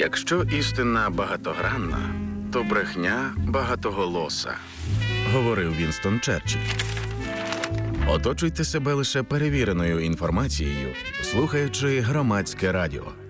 Якщо істина багатогранна, то брехня багатоголоса, говорив Вінстон Черчилль. Оточуйте себе лише перевіреною інформацією, слухаючи Громадське радіо.